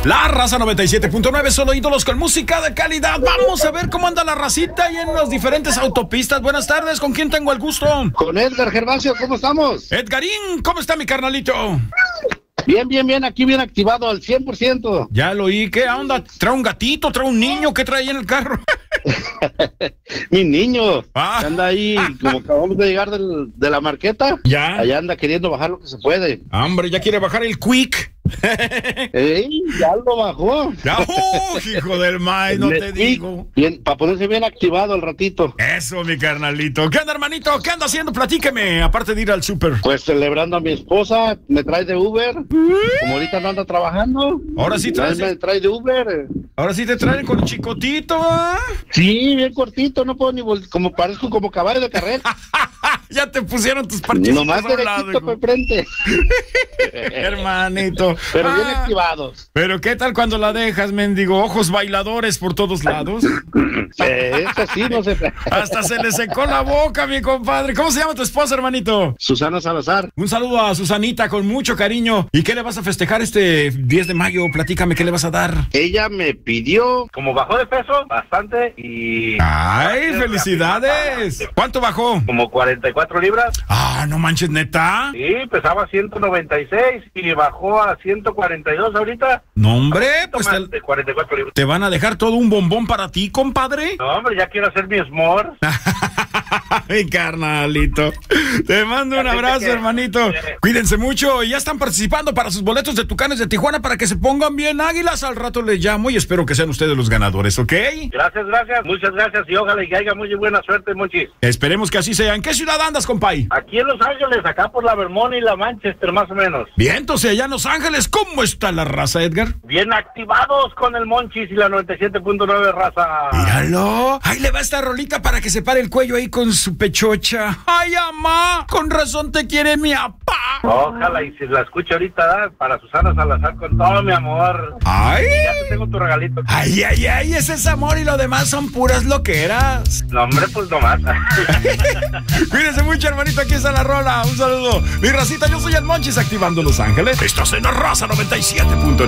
La Raza 97.9, solo ídolos con música de calidad. Vamos a ver cómo anda la racita ahí en las diferentes autopistas. Buenas tardes, ¿con quién tengo el gusto? Con Edgar Gervasio, ¿cómo estamos? Edgarín, ¿cómo está mi carnalito? Bien, aquí bien activado al 100%. Ya lo oí, ¿qué onda? ¿Trae un gatito, trae un niño? ¿Qué trae ahí en el carro? Mi niño, anda ahí, como acabamos de llegar de la marqueta. Ya. Allá anda queriendo bajar lo que se puede. Hombre, ya quiere bajar el quick. Ya lo bajó. Ya, hijo del maíz, no te digo. Bien, para ponerse bien activado al ratito. Eso, mi carnalito. ¿Qué anda, hermanito? ¿Qué anda haciendo? Platíqueme, aparte de ir al súper. Pues celebrando a mi esposa, me trae de Uber. Como ahorita no anda trabajando. Ahora sí me trae de Uber. Ahora sí te traen con chicotito, ¿ah? Sí, bien cortito, no puedo ni como parezco como caballo de carrera. Ya te pusieron tus partidos. Nomás derechito para frente. Hermanito. Pero bien activados. Pero ¿qué tal cuando la dejas, mendigo? Ojos bailadores por todos lados. Eso sí, no se... Hasta se le secó la boca, mi compadre. ¿Cómo se llama tu esposa, hermanito? Susana Salazar. Un saludo a Susanita con mucho cariño. ¿Y qué le vas a festejar este 10 de mayo? Platícame, ¿qué le vas a dar? Ella me pidió, como bajó de peso, bastante y... ¡Ay, felicidades! ¿Cuánto bajó? Como 44 libras. Ah, no manches, ¿neta? Sí, pesaba 196 y bajó a 142 ahorita. No, hombre, pues de 44 libras. ¿Te van a dejar todo un bombón para ti, compadre? No, hombre, ya quiero hacer mi s'more. Mi carnalito. Te mando un abrazo, hermanito. Cuídense mucho y ya están participando para sus boletos de Tucanes de Tijuana para que se pongan bien águilas. Al rato les llamo y espero que sean ustedes los ganadores, ¿ok? Gracias, muchas gracias y ojalá y haya muy buena suerte, Monchis. Esperemos que así sea. ¿En qué ciudad andas, compay? Aquí en Los Ángeles, acá por la Vermont y la Manchester, más o menos. Bien, entonces allá en Los Ángeles, ¿cómo está la raza, Edgar? Bien activados con el Monchis y la 97.9 raza. Míralo. Ahí le va esta rolita para que se pare el cuello ahí con su pechocha. ¡Ay, amá! Con razón te quiere mi apá. Ojalá y si la escucho ahorita, para Susana Salazar con todo mi amor. ¡Ay! Ya te tengo tu regalito. ¡Ay, ese es amor y lo demás son puras loqueras! No, hombre, pues nomás. Cuídense mucho, hermanito, aquí está la rola. Un saludo. Mi racita, yo soy el Monchis activando Los Ángeles. Estás en la Raza 97.9.